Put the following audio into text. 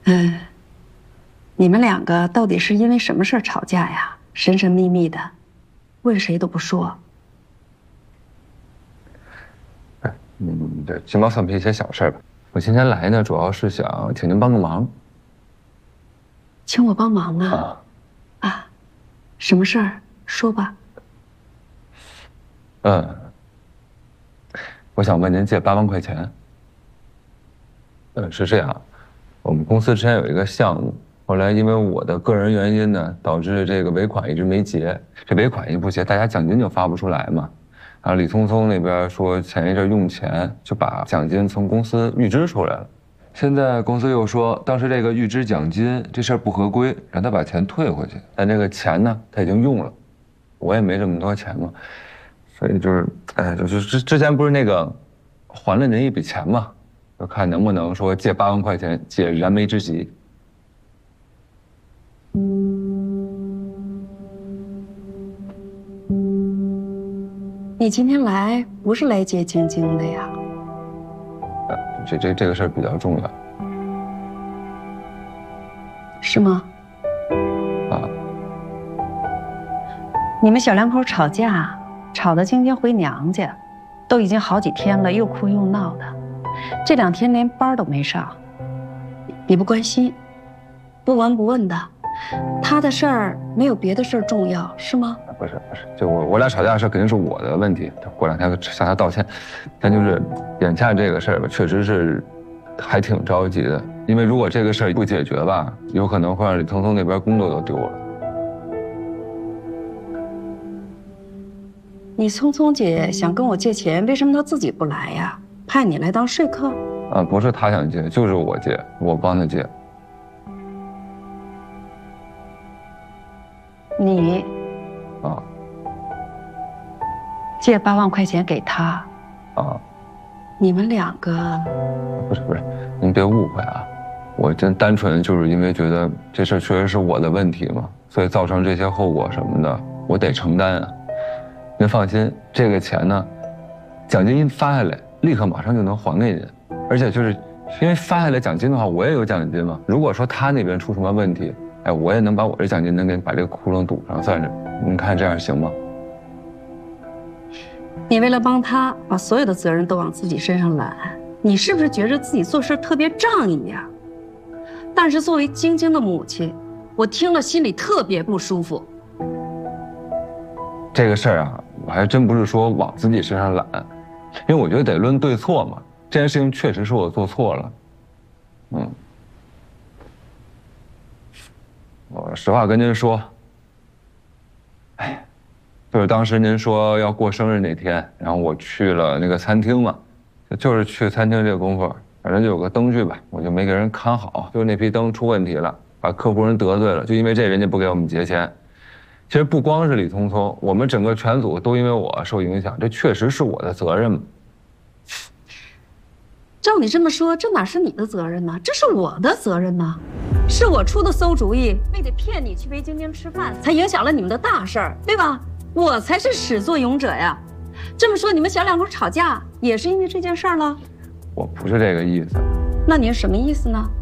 嗯，你们两个到底是因为什么事儿吵架呀？神神秘秘的，问谁都不说。 这鸡毛蒜皮一些小事吧。我今天来呢，主要是想请您帮个忙。 请我帮忙啊？啊，什么事儿？说吧。 我想问您借8万块钱。是这样，我们公司之前有一个项目，后来因为我的个人原因呢，导致这个尾款一直没结。这尾款一不结，大家奖金就发不出来嘛。然后李聪聪那边说前一阵用钱就把奖金从公司预支出来了，现在公司又说当时这个预支奖金这事儿不合规，让他把钱退回去。但这个钱呢，他已经用了，我也没这么多钱嘛，所以就是，就是之前不是那个还了您一笔钱嘛，就看能不能说借8万块钱解燃眉之急。 你今天来不是来接晶晶的呀？ 这个事儿比较重要。 是吗？ 啊。 你们小两口吵架，吵得晶晶回娘家，都已经好几天了，又哭又闹的，这2天连班都没上。你不关心，不闻不问的，他的事儿没有别的事儿重要，是吗？ 不是，就我俩吵架的事肯定是我的问题，过2天向他道歉。但就是眼下这个事儿吧，确实是还挺着急的，因为如果这个事儿不解决吧，有可能会让李聪聪那边工作都丢了。 你聪聪姐想跟我借钱，为什么她自己不来呀？派你来当说客？ 不是她想借，就是我借，我帮她借。 你借8万块钱给他你们2个不是，您别误会啊，我真单纯就是因为觉得这事儿确实是我的问题嘛，所以造成这些后果什么的，我得承担啊。您放心，这个钱呢，奖金一发下来，立刻马上就能还给您，而且就是因为发下来奖金的话，我也有奖金嘛。如果说他那边出什么问题，我也能把我这奖金能给把这个窟窿堵上，算是。您看这样行吗？ 你为了帮他，把所有的责任都往自己身上揽，你是不是觉得自己做事特别仗义呀？但是作为晶晶的母亲，我听了心里特别不舒服。 这个事儿啊，我还真不是说往自己身上揽，因为我觉得得论对错嘛。这件事情确实是我做错了，我实话跟您说，就是当时您说要过生日那天，然后我去了那个餐厅嘛，就是去餐厅这个功夫，反正就有个灯具吧，我就没给人看好，就那批灯出问题了，把客户人得罪了，就因为这人家不给我们结钱。其实不光是李聪聪，我们整个全组都因为我受影响，这确实是我的责任嘛。 照你这么说，这哪是你的责任呢？这是我的责任呢，是我出的馊主意，为了骗你去陪晶晶吃饭，才影响了你们的大事儿，对吧？我才是始作俑者呀。这么说，你们小两口吵架也是因为这件事儿了？ 我不是这个意思。 那你是什么意思呢？